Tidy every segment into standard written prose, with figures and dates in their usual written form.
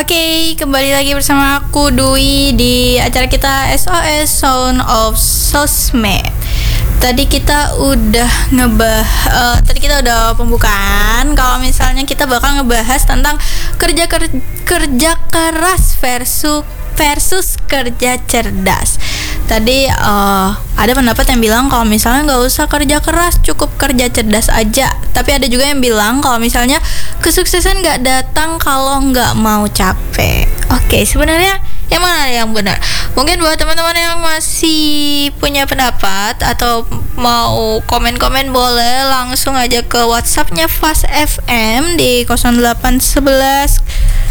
Oke, kembali lagi bersama aku Dwi di acara kita SOS Sound of Sosmed. Tadi kita udah udah pembukaan. Kalau misalnya kita bakal ngebahas tentang kerja keras versus kerja cerdas. Tadi ada pendapat yang bilang kalau misalnya nggak usah kerja keras, cukup kerja cerdas aja. Tapi ada juga yang bilang kalau misalnya kesuksesan nggak datang kalau nggak mau capek. Oke, sebenarnya yang mana yang benar? Mungkin buat teman-teman yang masih punya pendapat atau mau komen-komen, boleh langsung aja ke WhatsApp-nya Fast FM di 0811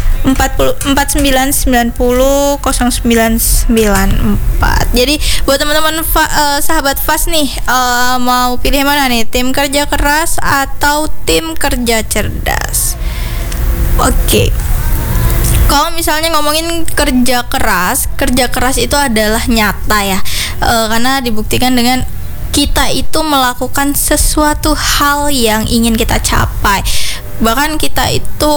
49900994. Jadi buat teman-teman sahabat Fast nih, mau pilih mana nih? Tim kerja keras atau tim kerja cerdas? Oke. Kalau misalnya ngomongin kerja keras itu adalah nyata ya, karena dibuktikan dengan kita itu melakukan sesuatu hal yang ingin kita capai. Bahkan kita itu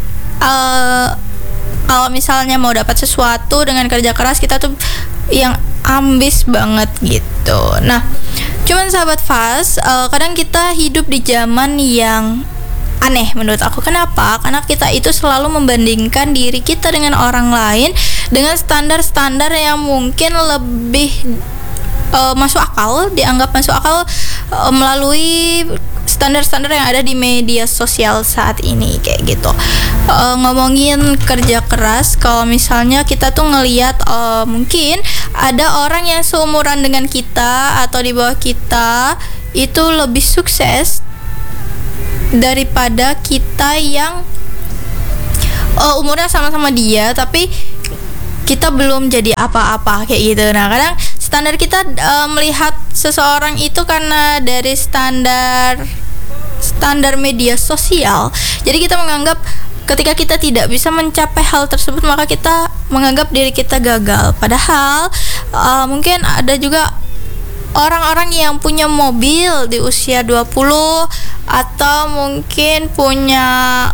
kalau misalnya mau dapat sesuatu dengan kerja keras, kita tuh yang ambis banget gitu. Nah, cuman sahabat Fast, kadang kita hidup di zaman yang aneh menurut aku. Kenapa? Karena kita itu selalu membandingkan diri kita dengan orang lain dengan standar-standar yang mungkin lebih dianggap masuk akal melalui standar-standar yang ada di media sosial saat ini kayak gitu. Ngomongin kerja keras, kalau misalnya kita tuh ngelihat mungkin ada orang yang seumuran dengan kita atau di bawah kita itu lebih sukses daripada kita yang umurnya sama-sama dia tapi kita belum jadi apa-apa kayak gitu. Nah, kadang standar kita melihat seseorang itu karena dari standar media sosial. Jadi kita menganggap ketika kita tidak bisa mencapai hal tersebut, maka kita menganggap diri kita gagal. Padahal mungkin ada juga orang-orang yang punya mobil di usia 20 atau mungkin punya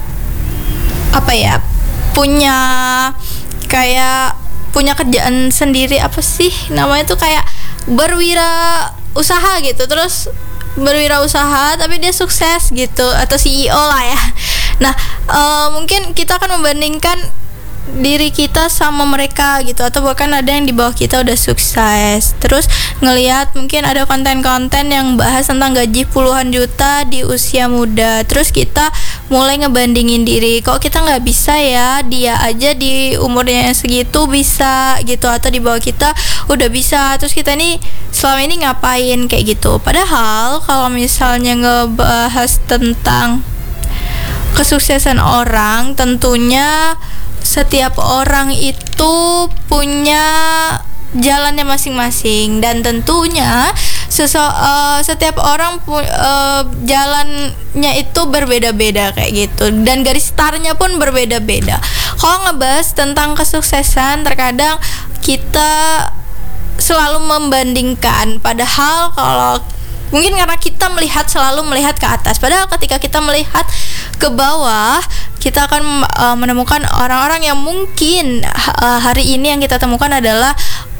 punya kerjaan sendiri, apa sih namanya tuh, kayak berwirausaha gitu, terus berwirausaha tapi dia sukses gitu, atau CEO lah ya. Nah, mungkin kita akan membandingkan diri kita sama mereka gitu, atau bahkan ada yang di bawah kita udah sukses, terus ngelihat mungkin ada konten-konten yang bahas tentang gaji puluhan juta di usia muda, terus kita mulai ngebandingin diri, kok kita nggak bisa ya, dia aja di umurnya yang segitu bisa gitu, atau di bawah kita udah bisa, terus kita nih selama ini ngapain kayak gitu. Padahal kalau misalnya ngebahas tentang kesuksesan orang, tentunya setiap orang itu punya jalannya masing-masing, dan tentunya setiap orang jalannya itu berbeda-beda kayak gitu, dan garis startnya pun berbeda-beda. Kalau ngebahas tentang kesuksesan, terkadang kita selalu membandingkan, padahal kalau mungkin karena kita selalu melihat ke atas, padahal ketika kita melihat ke bawah, kita akan menemukan orang-orang yang mungkin hari ini yang kita temukan adalah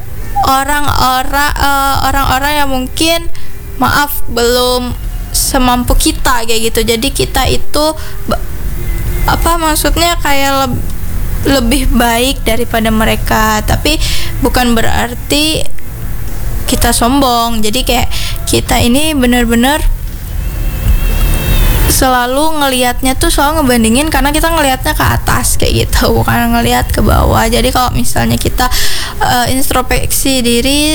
orang-orang yang mungkin belum semampu kita kayak gitu. Jadi kita itu kayak lebih baik daripada mereka, tapi bukan berarti kita sombong. Jadi kayak kita ini benar-benar selalu ngelihatnya tuh selalu ngebandingin karena kita ngelihatnya ke atas kayak gitu, bukan ngelihat ke bawah. Jadi kalau misalnya kita introspeksi diri,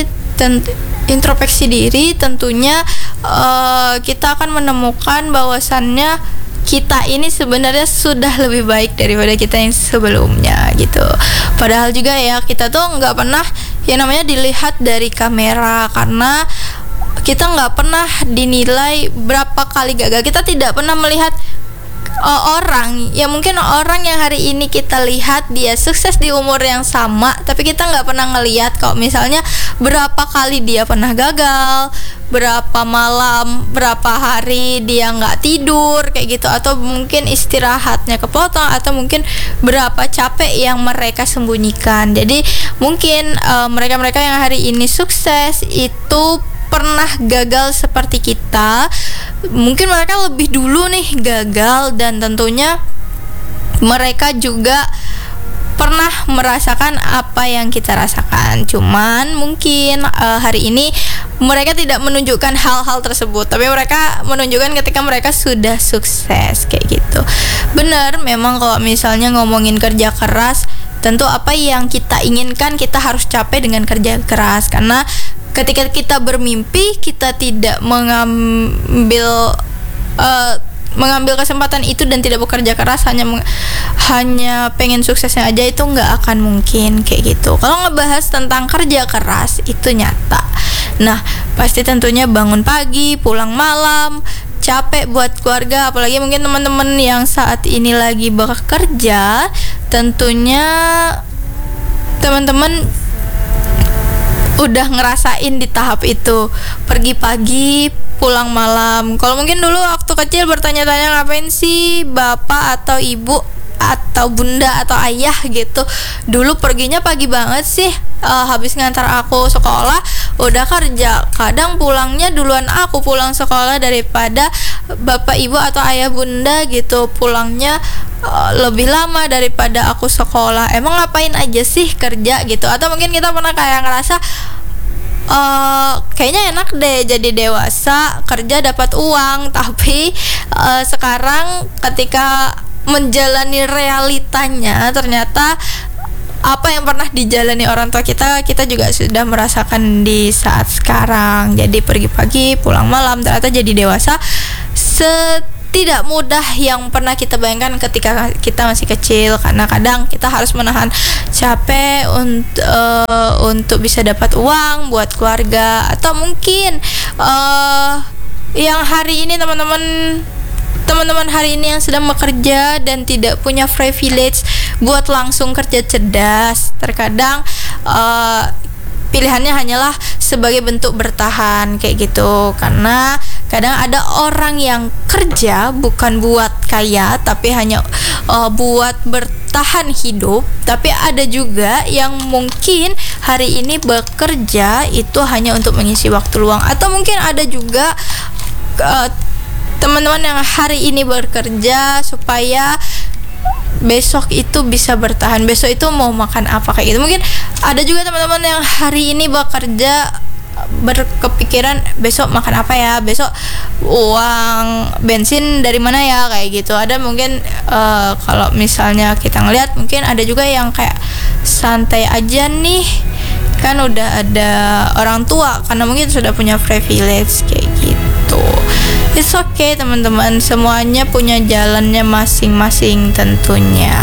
tentunya kita akan menemukan bahwasannya kita ini sebenarnya sudah lebih baik daripada kita yang sebelumnya gitu. Padahal juga ya, kita tuh nggak pernah yang namanya dilihat dari kamera, karena kita nggak pernah dinilai berapa kali gagal. Kita tidak pernah melihat orang ya, mungkin orang yang hari ini kita lihat dia sukses di umur yang sama, tapi kita nggak pernah ngelihat kalau misalnya berapa kali dia pernah gagal, berapa malam, berapa hari dia nggak tidur kayak gitu, atau mungkin istirahatnya kepotong, atau mungkin berapa capek yang mereka sembunyikan. Jadi mungkin mereka-mereka yang hari ini sukses itu pernah gagal seperti kita. Mungkin mereka lebih dulu nih gagal, dan tentunya mereka juga pernah merasakan apa yang kita rasakan. Cuman mungkin hari ini mereka tidak menunjukkan hal-hal tersebut, tapi mereka menunjukkan ketika mereka sudah sukses kayak gitu. Benar, memang kalau misalnya ngomongin kerja keras, tentu apa yang kita inginkan kita harus capai dengan kerja keras, karena ketika kita bermimpi, kita tidak mengambil kesempatan itu dan tidak bekerja keras, hanya pengen suksesnya aja, itu nggak akan mungkin kayak gitu. Kalau ngebahas tentang kerja keras itu nyata. Nah, pasti tentunya bangun pagi, pulang malam, capek buat keluarga, apalagi mungkin teman-teman yang saat ini lagi bekerja, tentunya teman-teman udah ngerasain di tahap itu, pergi pagi pulang malam. Kalau mungkin dulu waktu kecil bertanya-tanya ngapain sih bapak atau ibu atau bunda atau ayah gitu, dulu perginya pagi banget sih, habis ngantar aku sekolah udah kerja. Kadang pulangnya duluan aku pulang sekolah daripada bapak ibu atau ayah bunda gitu, pulangnya lebih lama daripada aku sekolah. Emang ngapain aja sih kerja gitu? Atau mungkin kita pernah kayak ngerasa kayaknya enak deh jadi dewasa, kerja dapat uang. Tapi sekarang ketika menjalani realitanya, ternyata apa yang pernah dijalani orang tua kita juga sudah merasakan di saat sekarang. Jadi pergi pagi pulang malam, ternyata jadi dewasa tidak mudah yang pernah kita bayangkan ketika kita masih kecil, karena kadang kita harus menahan capek untuk bisa dapat uang buat keluarga. Atau mungkin yang hari ini teman-teman hari ini yang sedang bekerja dan tidak punya privilege buat langsung kerja cerdas, terkadang pilihannya hanyalah sebagai bentuk bertahan kayak gitu. Karena kadang ada orang yang kerja bukan buat kaya, tapi hanya buat bertahan hidup. Tapi ada juga yang mungkin hari ini bekerja itu hanya untuk mengisi waktu luang. Atau mungkin ada juga teman-teman yang hari ini bekerja supaya besok itu bisa bertahan, besok itu mau makan apa kayak gitu. Mungkin ada juga teman-teman yang hari ini bekerja berkepikiran besok makan apa ya, besok uang bensin dari mana ya kayak gitu. Ada mungkin kalau misalnya kita ngelihat, mungkin ada juga yang kayak santai aja nih, kan udah ada orang tua, karena mungkin sudah punya privilege kayak gitu. It's okay teman-teman, semuanya punya jalannya masing-masing tentunya.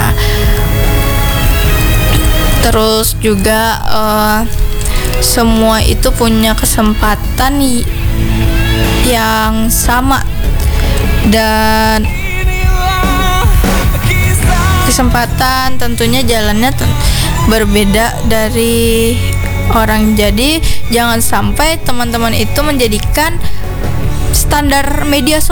Terus juga semua itu punya kesempatan yang sama, dan kesempatan tentunya jalannya berbeda dari orang. Jadi jangan sampai teman-teman itu menjadikan standar media